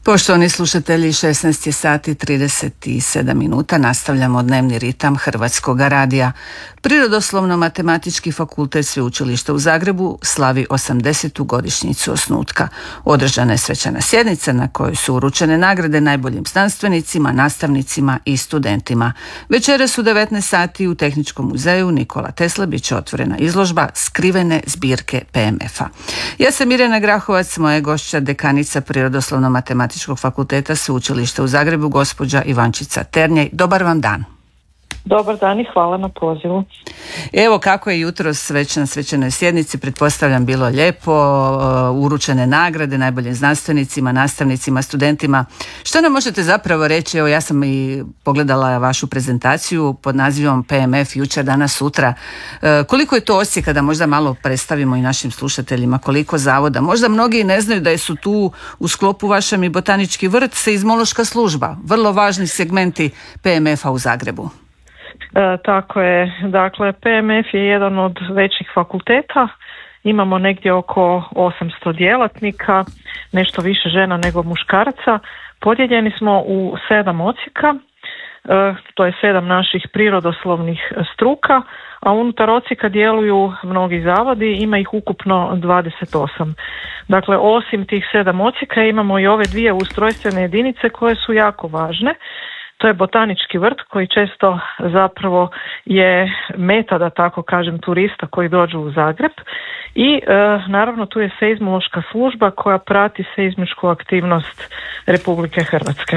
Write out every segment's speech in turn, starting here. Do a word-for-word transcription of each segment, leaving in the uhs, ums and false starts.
Poštovani slušatelji, šesnaest je sati trideset sedam minuta, nastavljamo dnevni ritam Hrvatskog radija. Prirodoslovno-matematički fakultet Sveučilišta u Zagrebu slavi osamdesetu godišnjicu osnutka. Održana je svečana sjednica na kojoj su uručene nagrade najboljim znanstvenicima, nastavnicima i studentima. Večeras u devetnaest sati u Tehničkom muzeju Nikola Tesla bit će otvorena izložba Skrivene zbirke P M F-a. Ja sam Mirjana Grahovac, moja gošća dekanica Prirodoslovno-matematičkog fakulteta Sveučilišta u Zagrebu, gospođa Ivančica Ternjej. Dobar vam dan. Dobar dan i hvala na pozivu. Evo kako je jutros već na svečanoj sjednici, pretpostavljam bilo lijepo, uručene nagrade najboljim znanstvenicima, nastavnicima, studentima. Što nam možete zapravo reći? Evo ja sam i pogledala vašu prezentaciju pod nazivom P M F jučer, danas, sutra. Koliko je to odsjeka, da možda malo predstavimo i našim slušateljima, koliko zavoda? Možda mnogi ne znaju da su tu u sklopu vašem i botanički vrt, seizmološka služba, vrlo važni segmenti P M F-a u Zagrebu. E, tako je, dakle P M F je jedan od većih fakulteta, imamo negdje oko osamsto djelatnika, nešto više žena nego muškaraca, podijeljeni smo u sedam odsjeka, e, to je sedam naših prirodoslovnih struka, a unutar odsjeka djeluju mnogi zavodi, ima ih ukupno dvadeset osam. Dakle, osim tih sedam odsjeka imamo i ove dvije ustrojstvene jedinice koje su jako važne. To je botanički vrt koji često zapravo je meta, da tako kažem, turista koji dođu u Zagreb i e, naravno tu je seizmološka služba koja prati seizmičku aktivnost Republike Hrvatske.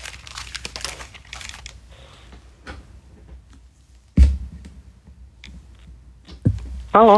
Halo?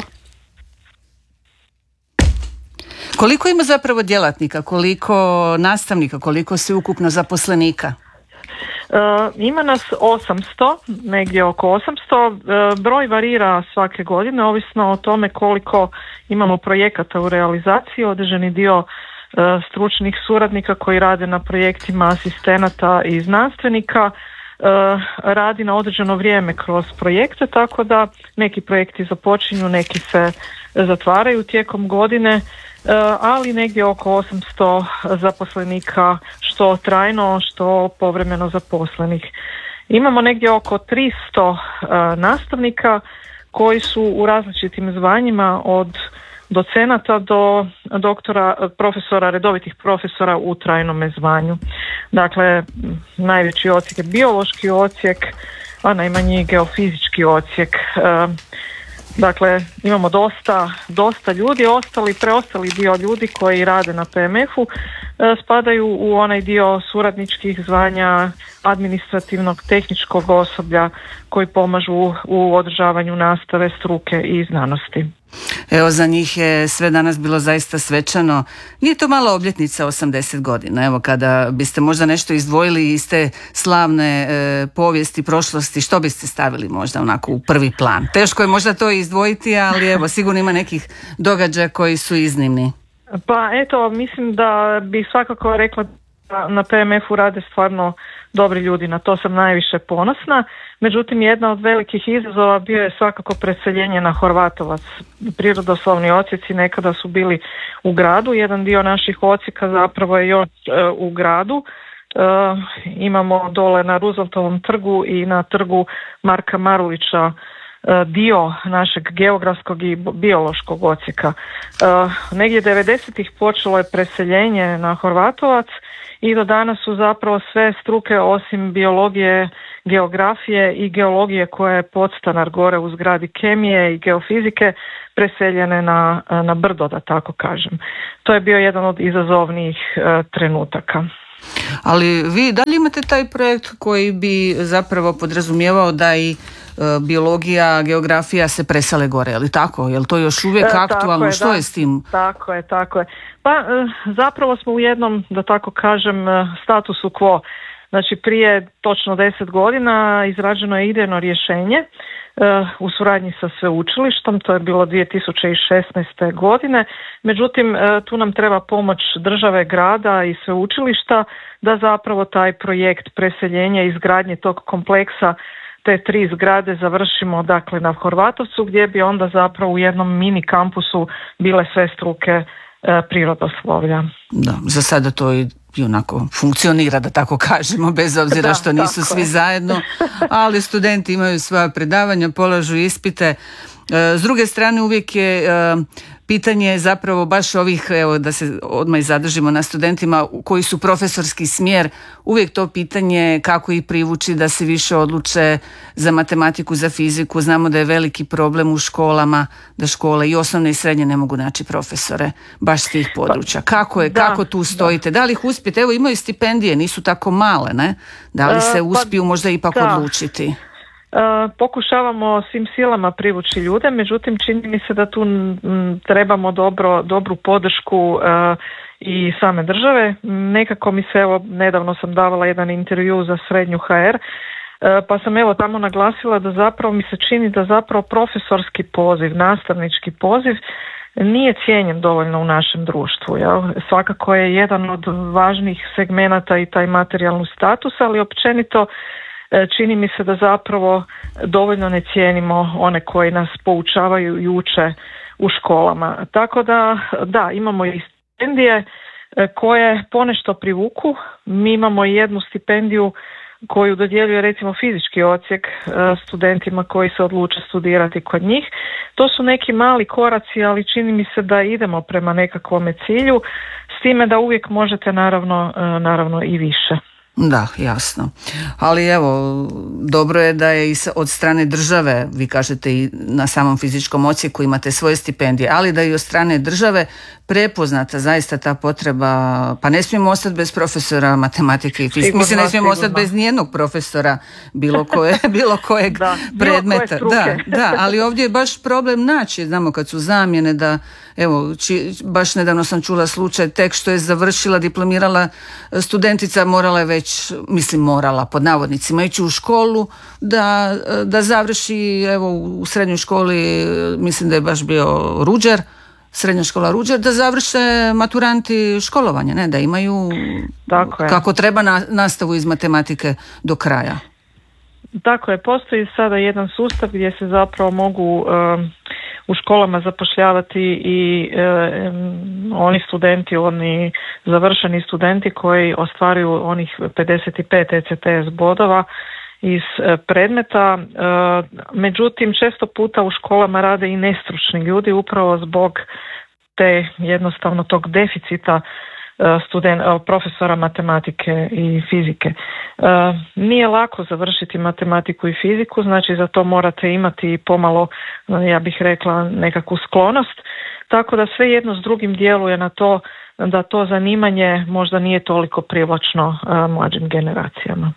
Koliko ima zapravo djelatnika, koliko nastavnika, koliko sveukupno zaposlenika? Uh, ima nas osamsto, negdje oko osamsto, uh, broj varira svake godine, ovisno o tome koliko imamo projekata u realizaciji. Određeni dio uh, stručnih suradnika koji rade na projektima, asistenata i znanstvenika uh, radi na određeno vrijeme kroz projekte, tako da neki projekti započinju, neki se zatvaraju tijekom godine, ali negdje oko osamsto zaposlenika, što trajno, što povremeno zaposlenih. Imamo negdje oko tristo nastavnika koji su u različitim zvanjima, od docenata do doktora, profesora, redovitih profesora u trajnome zvanju. Dakle, najveći odsjek je biološki odsjek, a najmanji geofizički odsjek. Dakle, imamo dosta, dosta ljudi, ostali, preostali dio ljudi koji rade na P M F-u e, spadaju u onaj dio suradničkih zvanja, administrativnog, tehničkog osoblja koji pomažu u održavanju nastave, struke i znanosti. Evo, za njih je sve danas bilo zaista svečano. Nije to mala obljetnica, osamdeset godina. Evo, kada biste možda nešto izdvojili iz te slavne e, povijesti, prošlosti, što biste stavili možda onako u prvi plan? Teško je možda to izdvojiti, ali evo, sigurno ima nekih događaja koji su iznimni. Pa eto, mislim da bi svakako rekla da na P M F-u rade stvarno dobri ljudi, na to sam najviše ponosna. Međutim, jedna od velikih izazova bio je svakako preseljenje na Horvatovac. Prirodoslovni odsjeci nekada su bili u gradu, jedan dio naših odsjeka zapravo je još e, u gradu. E, imamo dole na Rooseveltovom trgu i na trgu Marka Marulića e, dio našeg geografskog i biološkog odsjeka. E, negdje devedesetih počelo je preseljenje na Horvatovac i do danas su zapravo sve struke osim biologije, geografije i geologije koja je podstanar gore u zgradi kemije i geofizike preseljene na, na brdo, da tako kažem. To je bio jedan od izazovnijih e, trenutaka. Ali vi da li imate taj projekt koji bi zapravo podrazumijevao da i e, biologija, geografija se presele gore, je li tako? Je li to još uvijek e, aktualno? Je, Što da, je s tim? Tako je, tako je. Pa e, zapravo smo u jednom, da tako kažem, statusu quo. Znači, prije točno deset godina izrađeno je idejno rješenje e, u suradnji sa sveučilištom, to je bilo dvije tisuće šesnaeste. godine. Međutim, e, tu nam treba pomoć države, grada i sveučilišta da zapravo taj projekt preseljenja i izgradnje tog kompleksa, te tri zgrade, završimo dakle na Horvatovcu, gdje bi onda zapravo u jednom mini kampusu bile sve struke e, prirodoslovlja. Da, za sada to i i onako funkcionira, da tako kažemo, bez obzira da, što nisu svi je. zajedno, ali studenti imaju svoja predavanja, polažu ispite. S druge strane, uvijek je pitanje zapravo baš ovih, evo da se odmah i zadržimo na studentima koji su profesorski smjer, uvijek to pitanje kako ih privući da se više odluče za matematiku, za fiziku. Znamo da je veliki problem u školama, da škole i osnovne i srednje ne mogu naći profesore baš s tih područja. Kako je, da, kako tu stojite? Da. da li ih uspijete? Evo imaju stipendije, nisu tako male, ne? Da li se uspiju možda ipak da. odlučiti? Uh, pokušavamo svim silama privući ljude, međutim čini mi se da tu m, trebamo dobro, dobru podršku uh, i same države. Nekako mi se, evo, nedavno sam davala jedan intervju za Srednju ha er, uh, pa sam evo tamo naglasila da zapravo mi se čini da zapravo profesorski poziv, nastavnički poziv nije cijenjen dovoljno u našem društvu. Jel? Svakako je jedan od važnih segmenata i taj materijalni status, ali općenito čini mi se da zapravo dovoljno ne cijenimo one koji nas poučavaju i uče u školama. Tako da, da, imamo i stipendije koje ponešto privuku. Mi imamo i jednu stipendiju koju dodjeljuje recimo fizički odsjek studentima koji se odluče studirati kod njih. To su neki mali koraci, ali čini mi se da idemo prema nekakvome cilju, s time da uvijek možete naravno, naravno i više. Da, jasno. Ali evo, dobro je da je i od strane države, vi kažete i na samom fizičkom odsjeku imate svoje stipendije, ali da i od strane države prepoznata zaista ta potreba, pa ne smijemo ostati bez profesora matematike i fizike. Mislim, ne smijemo ostati bez nijednog profesora bilo, koje, bilo kojeg da, predmeta. Bilo koje da, da, ali ovdje je baš problem naći, znamo kad su zamjene da, evo, či, baš nedavno sam čula slučaj, tek što je završila, diplomirala studentica, morala je već, mislim morala, pod navodnicima, ići u školu da, da završi, evo, u srednjoj školi, mislim da je baš bio Ruđer, srednja škola Ruđer, da završe maturanti školovanje, ne, da imaju kako treba na, nastavu iz matematike do kraja. Tako je, postoji sada jedan sustav gdje se zapravo mogu um, u školama zapošljavati i um, oni studenti, oni završeni studenti koji ostvaruju onih pedeset pet E C T S bodova iz predmeta. Međutim, često puta u školama rade i nestručni ljudi upravo zbog te jednostavno tog deficita student, profesora matematike i fizike. Nije lako završiti matematiku i fiziku, znači za to morate imati pomalo, ja bih rekla, nekakvu sklonost, tako da sve jedno s drugim djeluje na to da to zanimanje možda nije toliko privlačno mlađim generacijama.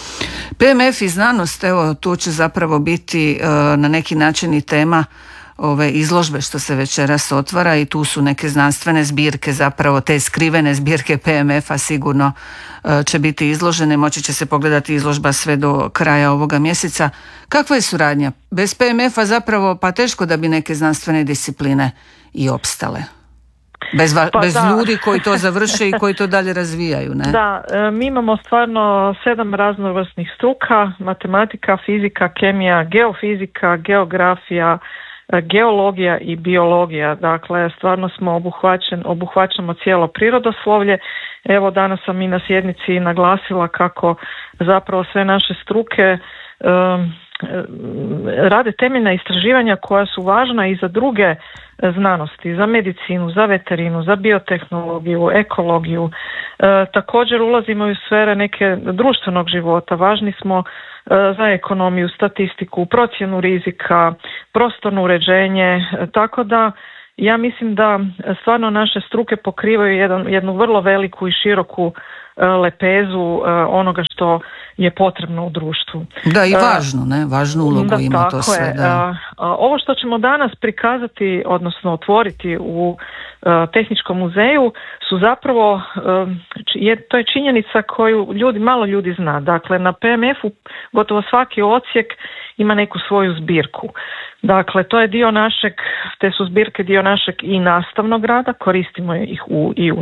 P M F i znanost, evo tu će zapravo biti uh, na neki način i tema ove izložbe što se večeras otvara i tu su neke znanstvene zbirke, zapravo te skrivene zbirke P M F-a sigurno uh, će biti izložene, moći će se pogledati izložba sve do kraja ovoga mjeseca. Kakva je suradnja? Bez P M F-a zapravo pa teško da bi neke znanstvene discipline i opstale. Bez, va, pa bez ljudi koji to završe i koji to dalje razvijaju, ne? Da, mi imamo stvarno sedam raznovrsnih struka, matematika, fizika, kemija, geofizika, geografija, geologija i biologija. Dakle, stvarno smo obuhvaćen, obuhvaćamo cijelo prirodoslovlje. Evo, danas sam i na sjednici naglasila kako zapravo sve naše struke um, rade temeljna istraživanja koja su važna i za druge znanosti, za medicinu, za veterinu, za biotehnologiju, ekologiju. E, također ulazimo i u sfere neke društvenog života. Važni smo e, za ekonomiju, statistiku, procjenu rizika, prostorno uređenje, e, tako da ja mislim da stvarno naše struke pokrivaju jedan, jednu vrlo veliku i široku lepezu onoga što je potrebno u društvu. Da, i važno, ne? Važnu ulogu da, ima to sve. Da. Ovo što ćemo danas prikazati, odnosno otvoriti u Tehničkom muzeju su zapravo, je, to je činjenica koju ljudi, malo ljudi zna. Dakle, na P M F-u gotovo svaki odsjek ima neku svoju zbirku. Dakle, to je dio našeg, te su zbirke dio našeg i nastavnog rada, koristimo ih u, i u